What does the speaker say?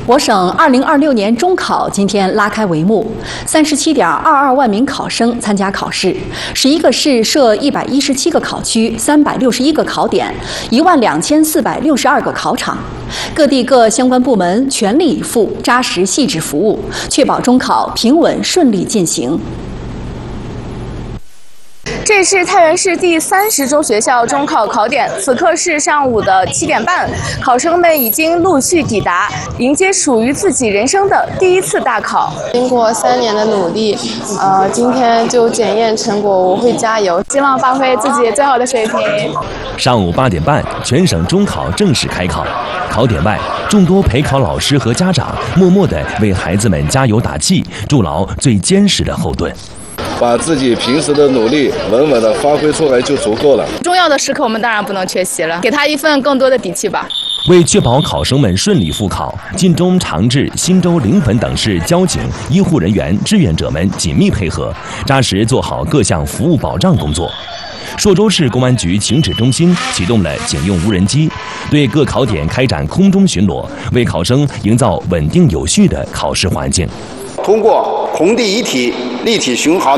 我省2026年中考今天拉开帷幕，37.22万名考生参加考试，11个市设117个考区，361个考点，12462个考场。各地各相关部门全力以赴，扎实细致服务，确保中考平稳顺利进行。 这是太原市第30中学校中考考点，此刻是上午的7点半，考生们已经陆续抵达，迎接属于自己人生的第一次大考。 经过3年的努力，今天就检验成果，我会加油， 希望发挥自己最好的水平。 上午8点半，全省中考正式开考。考点外，众多陪考老师和家长默默地为孩子们加油打气，筑牢最坚实的后盾。 把自己平时的努力稳稳地发挥出来就足够了。 重要的时刻我们当然不能缺席了，给他一份更多的底气吧。 为确保考生们顺利复考，晋中、长治、忻州、临汾等市交警、医护人员、志愿者们紧密配合，扎实做好各项服务保障工作。朔州市公安局情指中心启动了警用无人机，对各考点开展空中巡逻，为考生营造稳定有序的考试环境。 通过空地一体、立体巡航。